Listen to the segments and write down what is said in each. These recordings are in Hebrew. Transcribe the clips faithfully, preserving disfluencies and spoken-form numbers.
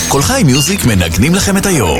כל חי מיוזיק מנגנים לכם את היום.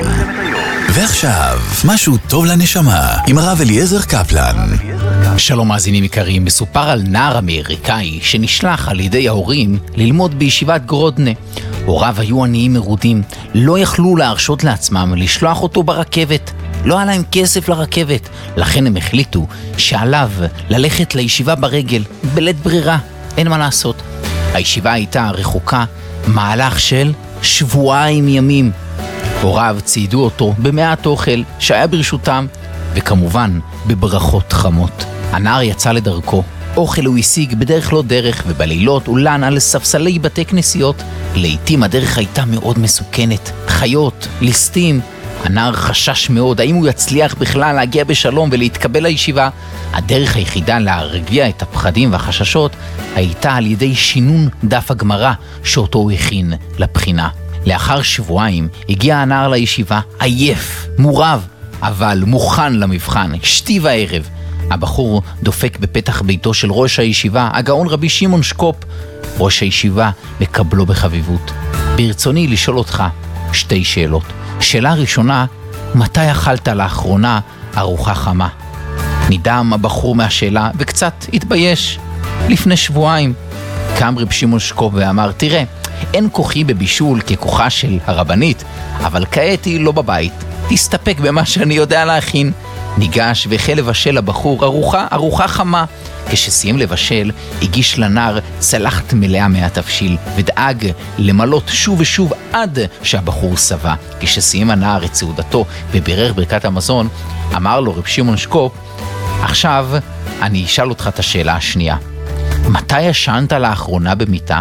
ועכשיו, משהו טוב לנשמה, עם הרב אליעזר קפלן. שלום מאזינים יקרים, מסופר על נער אמריקאי שנשלח על ידי ההורים ללמוד בישיבת גרודנה. הוריו היו עניים מרודים, לא יכלו להרשות לעצמם לשלוח אותו ברכבת. לא היה להם כסף לרכבת, לכן הם החליטו שעליו ללכת לישיבה ברגל, בלית ברירה, אין מה לעשות. הישיבה הייתה רחוקה, מהלך של שבועיים ימים. הוריו ציידו אותו במעט אוכל שהיה ברשותם, וכמובן בברכות חמות. הנער יצא לדרכו. אוכל הוא השיג בדרך לא דרך, ובלילות הוא לן על ספסלי בתי כנסיות. לעתים הדרך הייתה מאוד מסוכנת, חיות, ליסטים. הנער חשש מאוד, האם הוא יצליח בכלל להגיע בשלום ולהתקבל לישיבה. הדרך היחידה להרגיע את הפחדים והחששות הייתה על ידי שינון דף הגמרא שאותו הוא הכין לבחינה. לאחר שבועיים הגיע הנער לישיבה עייף, מורב, אבל מוכן למבחן, שתי וערב. הבחור דופק בפתח ביתו של ראש הישיבה, הגאון רבי שמעון שקופ. ראש הישיבה מקבלו בחביבות. ברצוני לשאול אותך שתי שאלות. שאלה ראשונה, מתי אכלת לאחרונה ארוחה חמה? נדהם הבחור מהשאלה וקצת התבייש. לפני שבועיים. קם רבי שמעון שקופ ואמר, תראה, אין כוחי בבישול ככוחה של הרבנית, אבל כעת היא לא בבית. תסתפק במה שאני יודע להכין. ניגש והחל לבשל הבחור ארוחה, ארוחה חמה. כשסיים לבשל, הגיש לנער צלחת מלאה מהתבשיל, ודאג למלות שוב ושוב עד שהבחור סבא. כשסיים הנער את סעודתו ובירר ברכת המזון, אמר לו רב שמעון שקופ, עכשיו אני אשאל אותך את השאלה השנייה. מתי ישנת לאחרונה במיטה?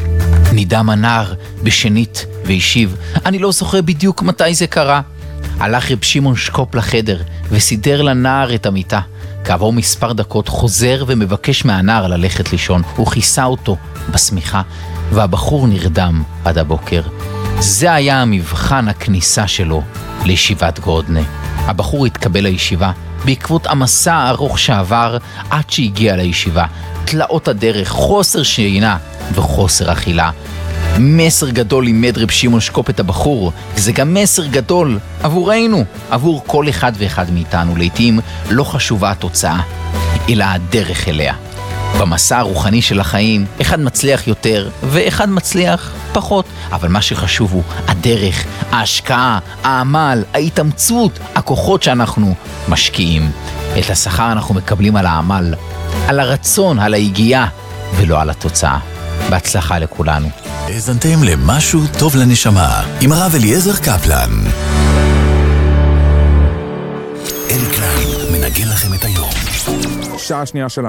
נדהם הנער בשנית והשיב, אני לא זוכר בדיוק מתי זה קרה. הלך רב שמעון שקופ לחדר וסידר לנער את המיטה. כעבור מספר דקות חוזר ומבקש מהנער ללכת לישון. הוא כיסה אותו בסמיכה והבחור נרדם עד הבוקר. זה היה המבחן הכניסה שלו לישיבת גרודנה. הבחור התקבל לישיבה בעקבות המסע הארוך שעבר עד שהגיע לישיבה. תלאות הדרך, חוסר שינה וחוסר אכילה. מסר גדול לימד רב שמעון שקופ את הבחור, וזה גם מסר גדול עבורנו, עבור כל אחד ואחד מאיתנו. לעתים לא חשובה התוצאה, אלא הדרך אליה. במסע הרוחני של החיים, אחד מצליח יותר ואחד מצליח פחות, אבל מה שחשוב הוא הדרך, ההשקעה, העמל, ההתאמצות, הכוחות שאנחנו משקיעים. את השכר אנחנו מקבלים על העמל, על הרצון, על ההגיעה, ולא על התוצאה. בהצלחה לכולנו. האזנתם למשהו טוב לנשמה, עם הרב אליעזר קפלן. אלי קליין מנגן לכם את היום. שעה שנייה שלנו.